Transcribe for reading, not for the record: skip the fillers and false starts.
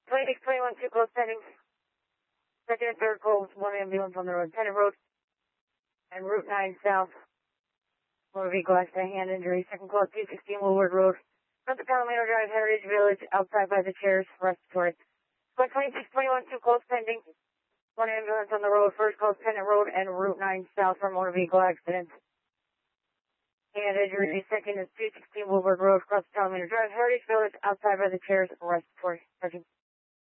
2621, 2 close pending. Second and third calls, 1 ambulance on the road, Tennant Road and Route 9 South. Motor vehicle accident, hand injury. Second call, 216 Woodward Road. Front of Palomino Drive, Heritage Village, outside by the chairs, respiratory. 2621, 2 calls pending. 1 ambulance on the road, first call, Tennant Road and Route 9 South for motor vehicle accident. And injury, second is 216 Woodward Road, across Palomino Drive, Heritage Village, outside by the chairs, respiratory. Sergeant.